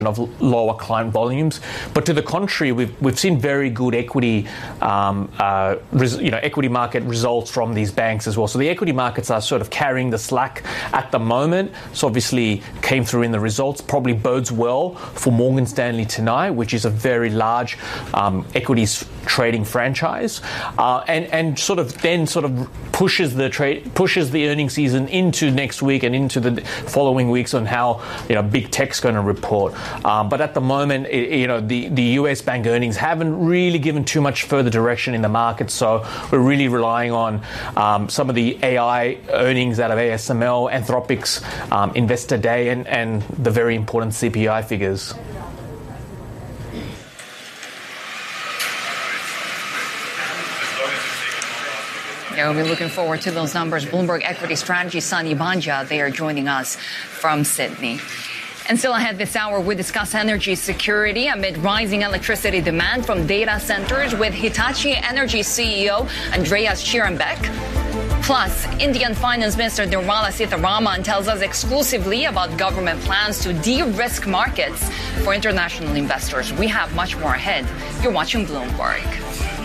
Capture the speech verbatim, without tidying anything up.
of lower client volumes. But to the contrary, we've we've seen very good equity, um, uh, res, you know, equity market results from these banks as well. So the equity markets are sort of carrying the slack at the moment. So obviously came through in the results. Probably bodes well for Morgan Stanley tonight, which is a very large um, equities trading franchise, uh, and and sort of then sort of pushes the trade pushes the earnings season into next week and into the following weeks on how, you know, big tech's going to report. Um, but at the moment, it, you know, the, the U S bank earnings haven't really given too much further direction in the market. So we're really relying on um, some of the A I earnings out of A S M L, Anthropic's um, Investor Day, and, and the very important C P I figures. Yeah, we'll be looking forward to those numbers. Bloomberg Equity Strategy, Sunny Banja, they are joining us from Sydney. And still ahead this hour, we discuss energy security amid rising electricity demand from data centers with Hitachi Energy C E O Andreas Schierenbeck. Plus, Indian Finance Minister Nirmala Sitharaman tells us exclusively about government plans to de-risk markets for international investors. We have much more ahead. You're watching Bloomberg.